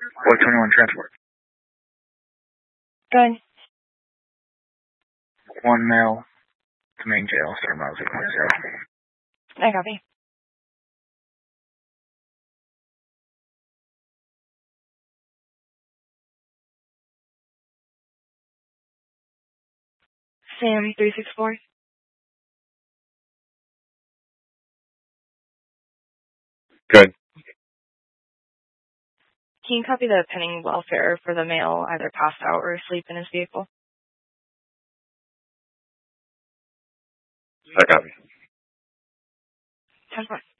What 21 transport? Good. One male to main jail, 7 miles 8.0. I copy. Sam 364. Good. Can you copy the pending welfare for the male either passed out or asleep in his vehicle? I copy. 10-4.